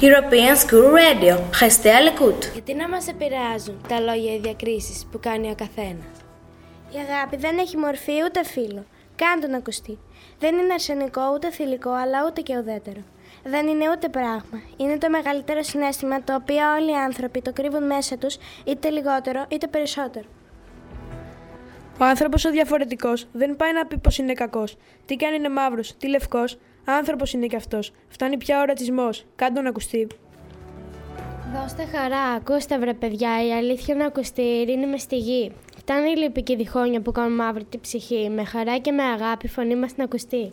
European School Radio. Restez à l'écoute. Γιατί να μας επηρεάζουν τα λόγια ή διακρίσεις που κάνει ο καθένας? Η αγάπη δεν έχει μορφή ούτε φύλλο. Κάντο να ακουστεί. Δεν είναι αρσενικό ούτε θηλυκό, αλλά ούτε και ουδέτερο. Δεν είναι ούτε πράγμα. Είναι το μεγαλύτερο συναίσθημα το οποίο όλοι οι άνθρωποι το κρύβουν μέσα τους, είτε λιγότερο είτε περισσότερο. Ο άνθρωπος ο διαφορετικός δεν πάει να πει πως είναι κακός. Τι κι αν είναι μαύρος, τι λευκός, άνθρωπος είναι κι αυτός. Φτάνει πια ο ρατσισμός. Κάντο να ακουστεί. Δώστε χαρά, ακούστε βρε παιδιά, η αλήθεια να ακουστεί, ειρήνη μες στη γη. Φτάνει η λύπη και η διχόνοια που κάνουν μαύρη τη ψυχή. Με χαρά και με αγάπη η φωνή μας να ακουστεί.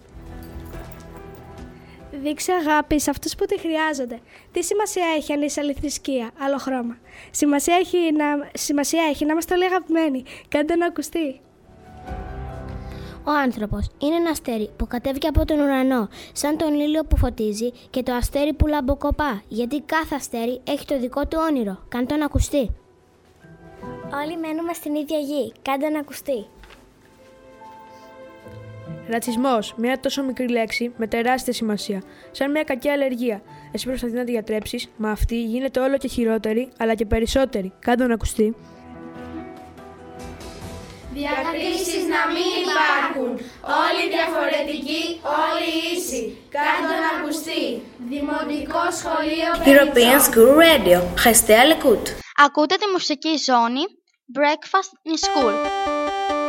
Δείξε αγάπη σε αυτούς που τη χρειάζονται. Τι σημασία έχει αν είσαι άλλη θρησκεία, άλλο χρώμα? Σημασία έχει να είμαστε όλοι αγαπημένοι. Κάντε να ακουστεί. Ο άνθρωπος είναι ένα αστέρι που κατέβηκε από τον ουρανό, σαν τον ήλιο που φωτίζει και το αστέρι που λαμποκοπά, γιατί κάθε αστέρι έχει το δικό του όνειρο. Κάντε να ακουστεί. Όλοι μένουμε στην ίδια γη. Κάντε να ακουστεί. Ρατσισμός, μια τόσο μικρή λέξη με τεράστια σημασία, σαν μια κακή αλλεργία. Εσύ προσπαθείς να τη διατρέψεις, μα αυτή γίνεται όλο και χειρότερη, αλλά και περισσότερη. Κάντο να ακουστεί. Διακρίσεις να μην υπάρχουν. Όλοι διαφορετικοί, όλοι ίσοι. Κάντο να ακουστεί. Δημοτικό σχολείο European School Radio. Restez à l'écoute. Ακούτε τη μουσική ζώνη Breakfast in School.